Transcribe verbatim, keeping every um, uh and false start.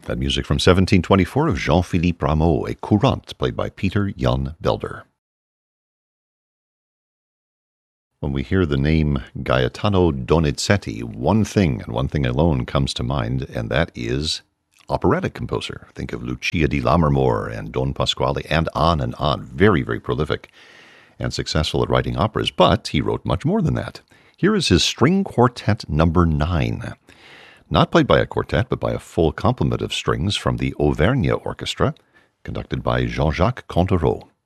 That music from seventeen twenty-four of Jean-Philippe Rameau, a courante played by Peter Jan Belder. When we hear the name Gaetano Donizetti, one thing and one thing alone comes to mind, and that is operatic composer. Think of Lucia di Lammermoor and Don Pasquale and on and on. Very, very prolific and successful at writing operas, but he wrote much more than that. Here is his String Quartet number nine. Not played by a quartet, but by a full complement of strings from the Auvergne Orchestra, conducted by Jean-Jacques Contereau.